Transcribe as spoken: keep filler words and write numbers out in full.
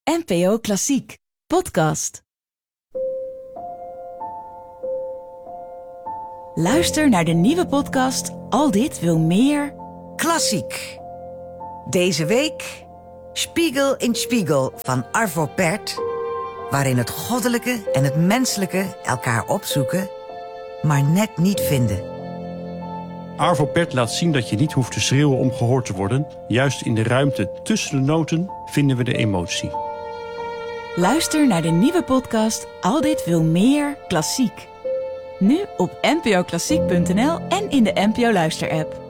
N P O Klassiek podcast. Luister naar de nieuwe podcast Al dit wil meer Klassiek. Deze week Spiegel in Spiegel van Arvo Pärt, waarin het goddelijke en het menselijke elkaar opzoeken, maar net niet vinden. Arvo Pärt laat zien dat je niet hoeft te schreeuwen om gehoord te worden. Juist in de ruimte tussen de noten vinden we de emotie. Luister naar de nieuwe podcast Al dit wil meer Klassiek. Nu op n p o klassiek punt n l en in de N P O Luister-app.